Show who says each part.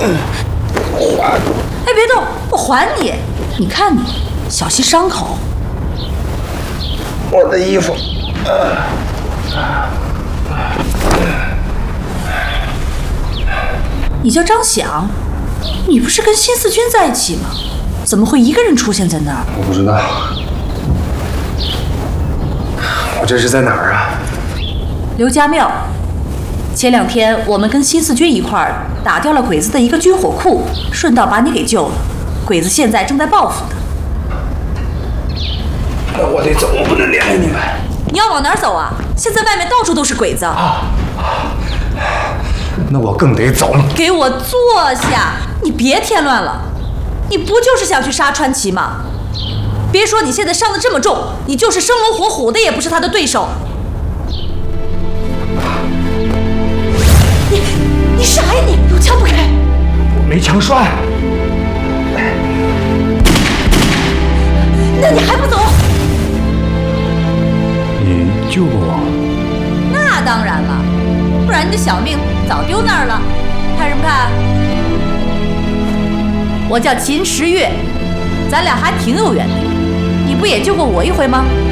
Speaker 1: 哎，别动，我还你。你看你，小心伤口。
Speaker 2: 我的衣服。
Speaker 1: 你叫张响，你不是跟辛四军在一起吗？怎么会一个人出现在那儿？
Speaker 2: 我不知道。我这是在哪儿啊？
Speaker 1: 刘家庙。前2天我们跟辛四军一块儿打掉了鬼子的一个军火库，顺道把你给救了。鬼子现在正在报复他。
Speaker 2: 那我得走，我不能连累你们。
Speaker 1: 你要往哪儿走啊？现在外面到处都是鬼子。
Speaker 2: 那我更得走。
Speaker 1: 给我坐下！你别添乱了。你不就是想去杀川崎吗？别说你现在伤得这么重，你就是生龙活虎的也不是他的对手。你傻呀你！有枪不开！
Speaker 2: 我没枪栓。
Speaker 1: 那你还不走？
Speaker 2: 你救过我？
Speaker 1: 那当然了，不然你的小命早丢那儿了。看什么看？我叫秦时月，咱俩还挺有缘的。你不也救过我一回吗？